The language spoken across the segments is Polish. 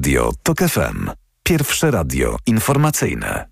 Radio TOK FM. Pierwsze radio informacyjne.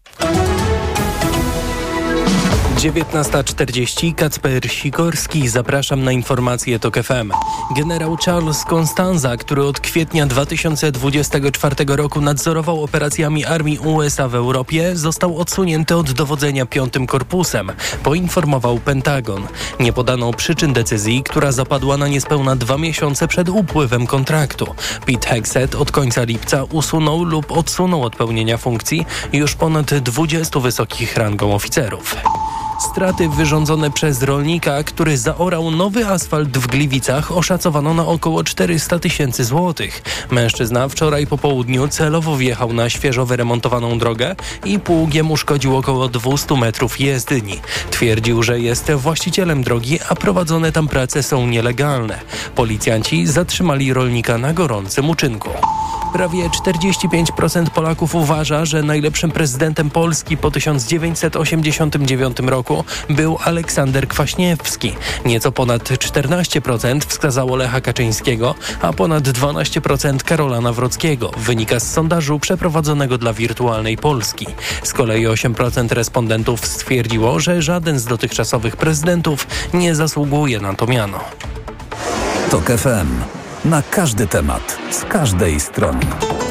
19:40. Kacper Sikorski. Zapraszam na informacje TOK FM. Generał Charles Constanza, który od kwietnia 2024 roku nadzorował operacjami armii USA w Europie, został odsunięty od dowodzenia 5. Korpusem, poinformował Pentagon. Nie podano przyczyn decyzji, która zapadła na niespełna 2 miesiące przed upływem kontraktu. Pete Hegseth od końca lipca usunął lub odsunął od pełnienia funkcji już ponad 20 wysokich rangą oficerów. Straty wyrządzone przez rolnika, który zaorał nowy asfalt w Gliwicach, oszacowano na około 400 000 złotych. Mężczyzna wczoraj po południu celowo wjechał na świeżo wyremontowaną drogę i pługiem uszkodził około 200 metrów jezdni. Twierdził, że jest właścicielem drogi, a prowadzone tam prace są nielegalne. Policjanci zatrzymali rolnika na gorącym uczynku. Prawie 45% Polaków uważa, że najlepszym prezydentem Polski po 1989 roku był Aleksander Kwaśniewski. Nieco ponad 14% wskazało Lecha Kaczyńskiego, a ponad 12% Karola Nawrockiego. Wynika z sondażu przeprowadzonego dla Wirtualnej Polski. Z kolei 8% respondentów stwierdziło, że żaden z dotychczasowych prezydentów nie zasługuje na to miano. TOK FM. Na każdy temat, z każdej strony.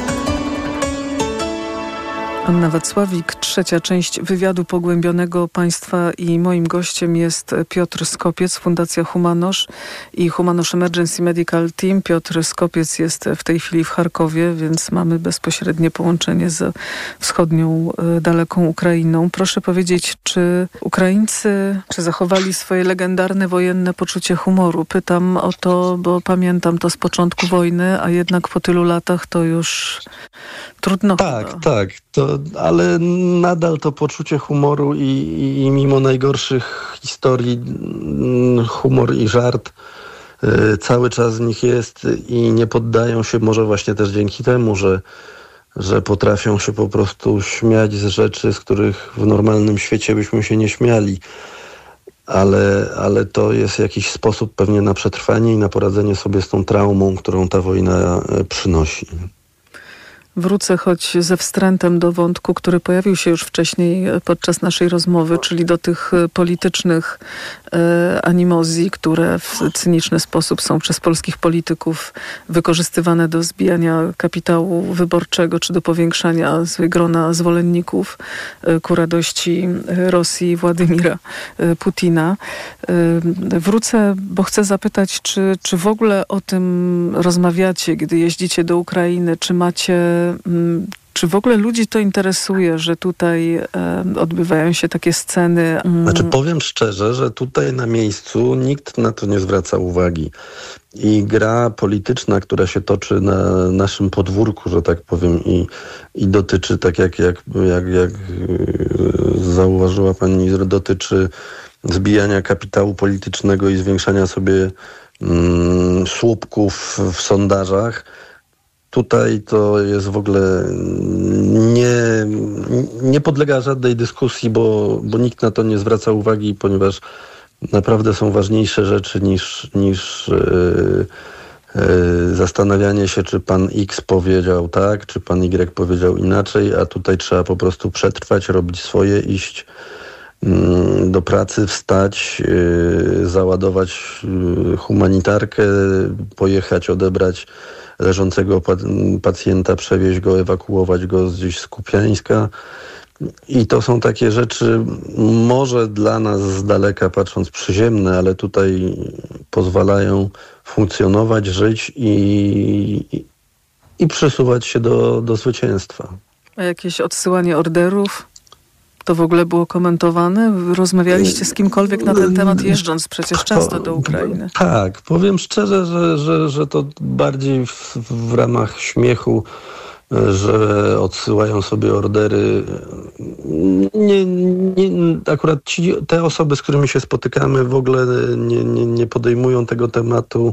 Anna Wacławik, trzecia część wywiadu pogłębionego państwa i moim gościem jest Piotr Skopiec, Fundacja Humanosz i Humanosz Emergency Medical Team. Piotr Skopiec jest w tej chwili w Charkowie, więc mamy bezpośrednie połączenie z wschodnią, daleką Ukrainą. Proszę powiedzieć, czy Ukraińcy zachowali swoje legendarne wojenne poczucie humoru? Pytam o to, bo pamiętam to z początku wojny, a jednak po tylu latach to już trudno. Tak. Ale nadal to poczucie humoru i mimo najgorszych historii humor i żart cały czas w nich jest i nie poddają się, może właśnie też dzięki temu, że potrafią się po prostu śmiać z rzeczy, z których w normalnym świecie byśmy się nie śmiali. Ale to jest jakiś sposób pewnie na przetrwanie i na poradzenie sobie z tą traumą, którą ta wojna przynosi. Wrócę choć ze wstrętem do wątku, który pojawił się już wcześniej podczas naszej rozmowy, czyli do tych politycznych animozji, które w cyniczny sposób są przez polskich polityków wykorzystywane do zbijania kapitału wyborczego, czy do powiększania grona zwolenników ku radości Rosji i Władimira Putina. Wrócę, bo chcę zapytać, czy w ogóle o tym rozmawiacie, gdy jeździcie do Ukrainy, czy w ogóle ludzi to interesuje, że tutaj odbywają się takie sceny? Znaczy powiem szczerze, że tutaj na miejscu nikt na to nie zwraca uwagi. I gra polityczna, która się toczy na naszym podwórku, że tak powiem, i dotyczy, tak jak zauważyła pani minister, dotyczy zbijania kapitału politycznego i zwiększania sobie słupków w sondażach. Tutaj to jest w ogóle nie podlega żadnej dyskusji, bo nikt na to nie zwraca uwagi, ponieważ naprawdę są ważniejsze rzeczy niż zastanawianie się, czy pan X powiedział tak, czy pan Y powiedział inaczej, a tutaj trzeba po prostu przetrwać, robić swoje, iść do pracy, wstać, załadować humanitarkę, pojechać, odebrać leżącego pacjenta, przewieźć go, ewakuować go gdzieś z Kupiańska. I to są takie rzeczy, może dla nas z daleka patrząc przyziemne, ale tutaj pozwalają funkcjonować, żyć i przesuwać się do zwycięstwa. A jakieś odsyłanie orderów? To w ogóle było komentowane? Rozmawialiście z kimkolwiek na ten temat, jeżdżąc przecież często do Ukrainy? Tak, powiem szczerze, że to bardziej w ramach śmiechu, że odsyłają sobie ordery. Akurat te osoby, z którymi się spotykamy, w ogóle nie podejmują tego tematu,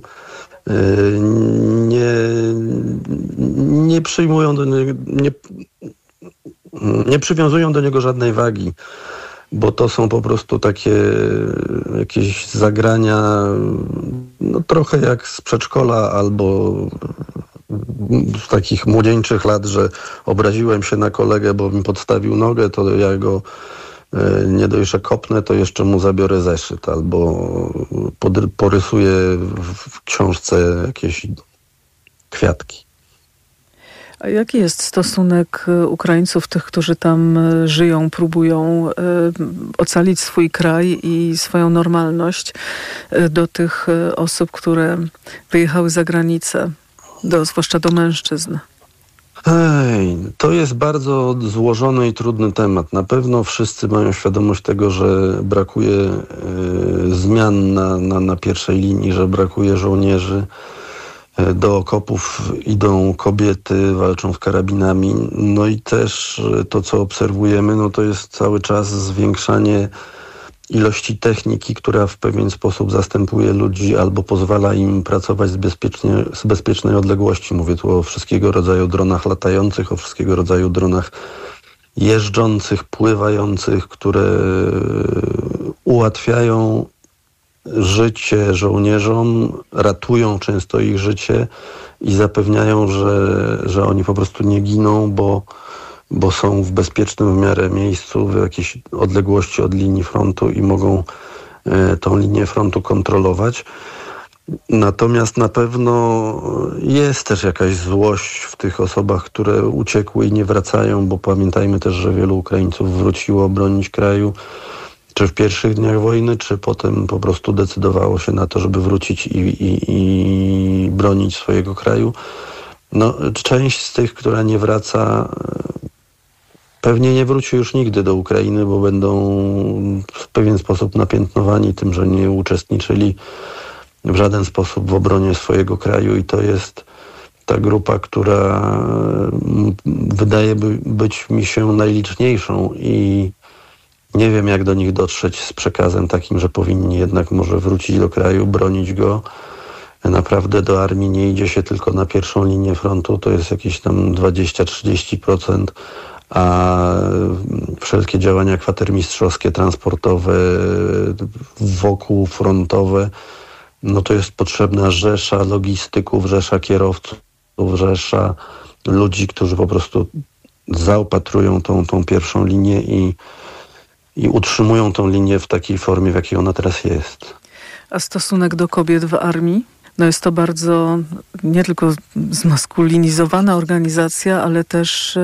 nie przyjmują do niego, nie przywiązują do niego żadnej wagi, bo to są po prostu takie jakieś zagrania, no trochę jak z przedszkola albo z takich młodzieńczych lat, że obraziłem się na kolegę, bo mi podstawił nogę, to ja go nie dość, że kopnę, to jeszcze mu zabiorę zeszyt albo porysuję w książce jakieś kwiatki. A jaki jest stosunek Ukraińców, tych, którzy tam żyją, próbują ocalić swój kraj i swoją normalność, do tych osób, które wyjechały za granicę, zwłaszcza do mężczyzn? To jest bardzo złożony i trudny temat. Na pewno wszyscy mają świadomość tego, że brakuje zmian na pierwszej linii, że brakuje żołnierzy. Do okopów idą kobiety, walczą z karabinami. No i też to, co obserwujemy, no to jest cały czas zwiększanie ilości techniki, która w pewien sposób zastępuje ludzi albo pozwala im pracować z bezpiecznej odległości. Mówię tu o wszystkiego rodzaju dronach latających, o wszystkiego rodzaju dronach jeżdżących, pływających, które ułatwiają życie żołnierzom, ratują często ich życie i zapewniają, że oni po prostu nie giną, bo są w bezpiecznym w miarę miejscu, w jakiejś odległości od linii frontu i mogą tą linię frontu kontrolować. Natomiast na pewno jest też jakaś złość w tych osobach, które uciekły i nie wracają, bo pamiętajmy też, że wielu Ukraińców wróciło bronić kraju, czy w pierwszych dniach wojny, czy potem po prostu decydowało się na to, żeby wrócić i bronić swojego kraju. No, część z tych, która nie wraca, pewnie nie wróci już nigdy do Ukrainy, bo będą w pewien sposób napiętnowani tym, że nie uczestniczyli w żaden sposób w obronie swojego kraju i to jest ta grupa, która wydaje być mi się najliczniejszą i nie wiem, jak do nich dotrzeć z przekazem takim, że powinni jednak może wrócić do kraju, bronić go. Naprawdę do armii nie idzie się tylko na pierwszą linię frontu, to jest jakieś tam 20-30%, a wszelkie działania kwatermistrzowskie, transportowe, wokół frontowe, no to jest potrzebna rzesza logistyków, rzesza kierowców, rzesza ludzi, którzy po prostu zaopatrują tą pierwszą linię i utrzymują tą linię w takiej formie, w jakiej ona teraz jest. A stosunek do kobiet w armii? No jest to bardzo nie tylko zmaskulinizowana organizacja, ale też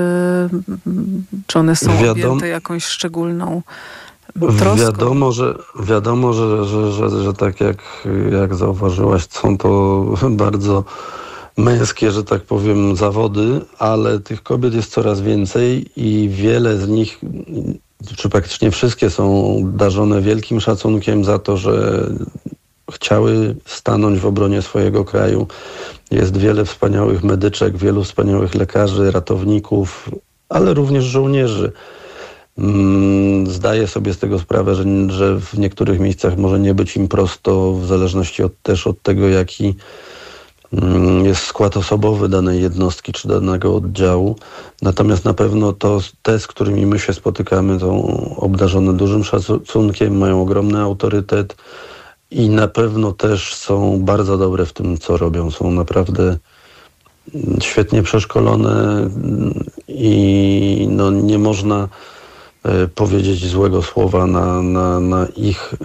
czy one są objęte jakąś szczególną troską? Wiadomo, że tak jak zauważyłaś, są to bardzo męskie, że tak powiem, zawody, ale tych kobiet jest coraz więcej i wiele z nich, czy praktycznie wszystkie, są darzone wielkim szacunkiem za to, że chciały stanąć w obronie swojego kraju. Jest wiele wspaniałych medyczek, wielu wspaniałych lekarzy, ratowników, ale również żołnierzy. Zdaję sobie z tego sprawę, że w niektórych miejscach może nie być im prosto, w zależności też od tego, jaki jest skład osobowy danej jednostki czy danego oddziału. Natomiast na pewno te, z którymi my się spotykamy, są obdarzone dużym szacunkiem, mają ogromny autorytet i na pewno też są bardzo dobre w tym, co robią. Są naprawdę świetnie przeszkolone i no, nie można powiedzieć złego słowa na ich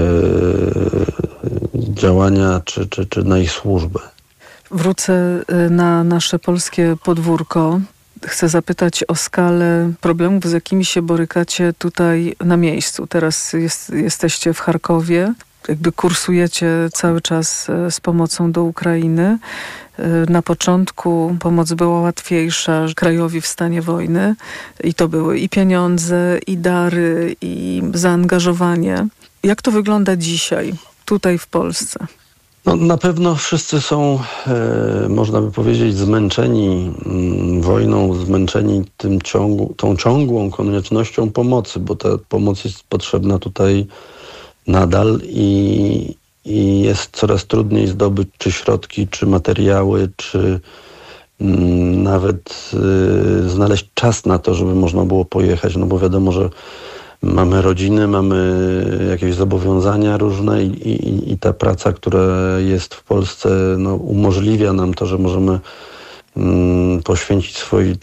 działania czy na ich służbę. Wrócę na nasze polskie podwórko. Chcę zapytać o skalę problemów, z jakimi się borykacie tutaj na miejscu. Teraz jesteście w Charkowie. Jakby kursujecie cały czas z pomocą do Ukrainy. Na początku pomoc była łatwiejsza krajowi w stanie wojny i to były i pieniądze, i dary, i zaangażowanie. Jak to wygląda dzisiaj, tutaj w Polsce? No, na pewno wszyscy są, można by powiedzieć, zmęczeni wojną, zmęczeni tą ciągłą koniecznością pomocy, bo ta pomoc jest potrzebna tutaj nadal i jest coraz trudniej zdobyć czy środki, czy materiały, czy nawet znaleźć czas na to, żeby można było pojechać, no bo wiadomo, że mamy rodziny, mamy jakieś zobowiązania różne i ta praca, która jest w Polsce, no, umożliwia nam to, że możemy poświęcić swój